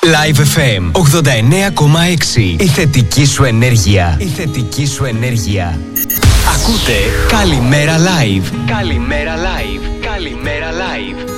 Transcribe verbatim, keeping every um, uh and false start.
Live εφ εμ ογδόντα εννέα κόμμα έξι. Η θετική σου ενέργεια. Η θετική σου ενέργεια. Ακούτε Καλημέρα Live. Καλημέρα Live. Καλημέρα Live.